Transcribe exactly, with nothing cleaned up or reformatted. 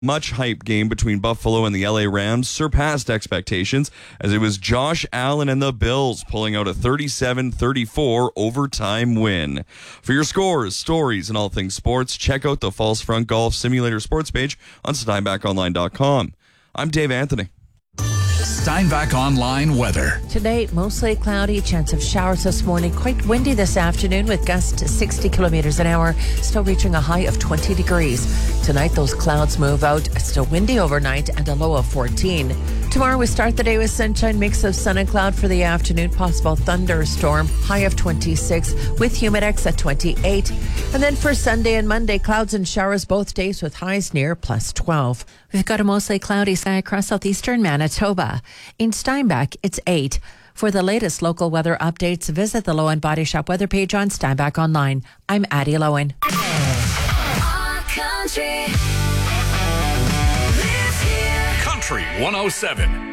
much hype game between Buffalo and the L A Rams surpassed expectations as it was Josh Allen and the Bills pulling out a thirty-seven thirty-four overtime win. For your scores, stories, and all things sports, check out the False Front Golf Simulator sports page on Steinbach Online dot com. I'm Dave Anthony. Steinbach Online weather. Today, mostly cloudy, chance of showers this morning. Quite windy this afternoon with gusts to sixty kilometers an hour, still reaching a high of twenty degrees. Tonight, those clouds move out. Still windy overnight and a low of fourteen. Tomorrow, we start the day with sunshine, mix of sun and cloud for the afternoon. Possible thunderstorm, high of twenty-six with humidex at twenty-eight. And then for Sunday and Monday, clouds and showers both days with highs near plus twelve. We've got a mostly cloudy sky across southeastern Manitoba. In Steinbach, it's eight. For the latest local weather updates, visit the Lowen Body Shop weather page on Steinbach Online. I'm Addie Lowen. Country one oh seven.